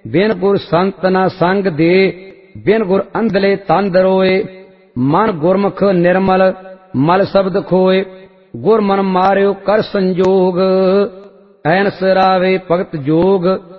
बिन गुर संत न संग दे, बिन गुर अंधले तंद रोए। मन गुरमुख निर्मल मल शब्द खोए, गुर मन मार्यो कर संजोग। ऐन सरावे भगत जोग,